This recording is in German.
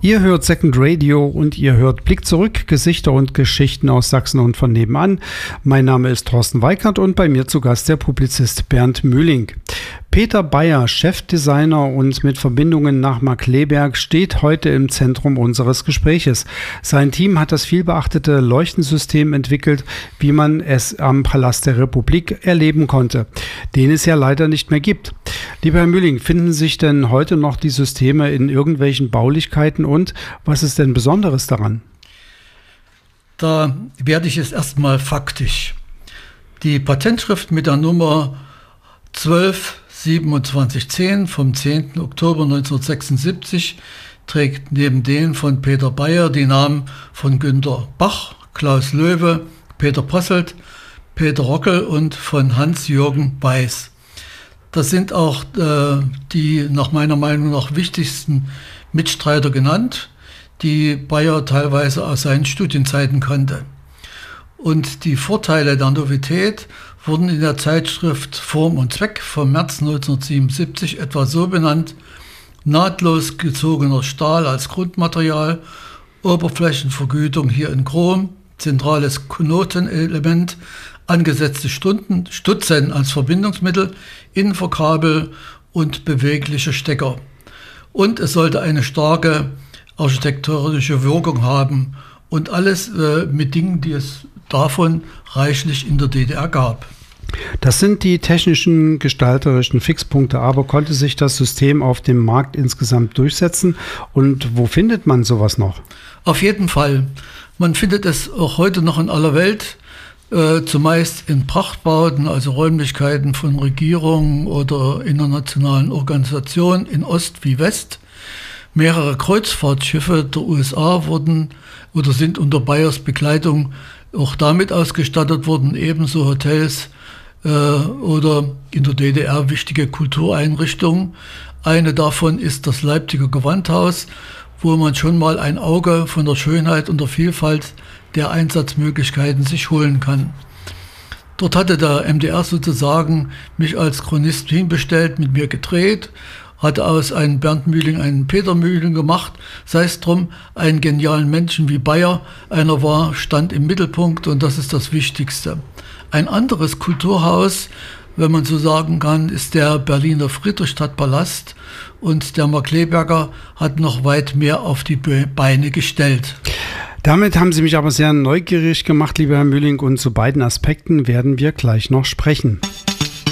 Ihr hört Second Radio und ihr hört Blick zurück, Gesichter und Geschichten aus Sachsen und von nebenan. Mein Name ist Thorsten Weikert und bei mir zu Gast der Publizist Bernd Mühling. Peter Beyer, Chefdesigner und mit Verbindungen nach Markkleeberg, steht heute im Zentrum unseres Gespräches. Sein Team hat das vielbeachtete Leuchtensystem entwickelt, wie man es am Palast der Republik erleben konnte, den es ja leider nicht mehr gibt. Lieber Herr Mühling, finden sich denn heute noch die Systeme in irgendwelchen Baulichkeiten und was ist denn Besonderes daran? Da werde ich jetzt erstmal faktisch. Die Patentschrift mit der Nummer 122710 vom 10. Oktober 1976 trägt neben denen von Peter Beyer die Namen von Günter Bach, Klaus Löwe, Peter Posselt, Peter Rockel und von Hans-Jürgen Weiß. Das sind auch die nach meiner Meinung nach wichtigsten Mitstreiter genannt, die Beyer teilweise aus seinen Studienzeiten kannte. Und die Vorteile der Novität wurden in der Zeitschrift Form und Zweck vom März 1977 etwa so benannt: nahtlos gezogener Stahl als Grundmaterial, Oberflächenvergütung hier in Chrom, zentrales Knotenelement, angesetzte Stutzen als Verbindungsmittel, Innenverkabel und bewegliche Stecker. Und es sollte eine starke architektonische Wirkung haben und alles mit Dingen, die es davon reichlich in der DDR gab. Das sind die technischen, gestalterischen Fixpunkte, aber konnte sich das System auf dem Markt insgesamt durchsetzen? Und wo findet man sowas noch? Auf jeden Fall. Man findet es auch heute noch in aller Welt, zumeist in Prachtbauten, also Räumlichkeiten von Regierungen oder internationalen Organisationen in Ost wie West. Mehrere Kreuzfahrtschiffe der USA wurden oder sind unter Beyers Begleitung auch damit ausgestattet worden, ebenso Hotels oder in der DDR wichtige Kultureinrichtungen. Eine davon ist das Leipziger Gewandhaus, wo man schon mal ein Auge von der Schönheit und der Vielfalt der Einsatzmöglichkeiten sich holen kann. Dort hatte der MDR sozusagen mich als Chronist hinbestellt, mit mir gedreht, hatte aus einem Bernd Mühling einen Peter Mühling gemacht, sei es drum, einen genialen Menschen wie Beyer, einer stand im Mittelpunkt und das ist das Wichtigste. Ein anderes Kulturhaus, wenn man so sagen kann, ist der Berliner Friedrichstadtpalast und der Markkleeberger hat noch weit mehr auf die Beine gestellt. Damit haben Sie mich aber sehr neugierig gemacht, lieber Herr Mühling, und zu beiden Aspekten werden wir gleich noch sprechen.